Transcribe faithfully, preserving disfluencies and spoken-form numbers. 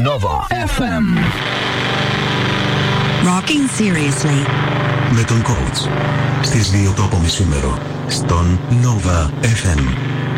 Nova εφ εμ. Rocking seriously. Με τον coach. Στις δύο το απομισήμερο. Στον Nova εφ εμ.